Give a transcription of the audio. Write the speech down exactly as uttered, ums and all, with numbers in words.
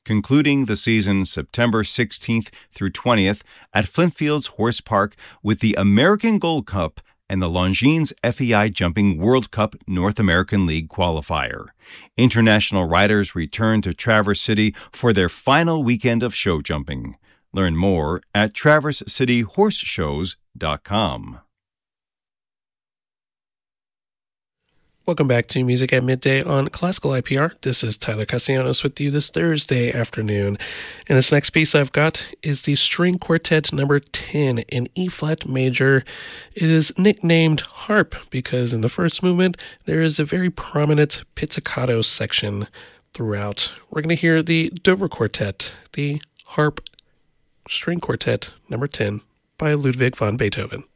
concluding the season September sixteenth through twentieth at Flintfields Horse Park with the American Gold Cup and the Longines F E I Jumping World Cup North American League qualifier. International riders return to Traverse City for their final weekend of show jumping. Learn more at traverse city horse shows dot com. Welcome back to Music at Midday on Classical I P R. This is Tyler Castellanos with you this Thursday afternoon. And this next piece I've got is the String Quartet number ten in E-flat major. It is nicknamed Harp because in the first movement there is a very prominent pizzicato section throughout. We're going to hear the Dover Quartet, the Harp String Quartet number ten by Ludwig van Beethoven.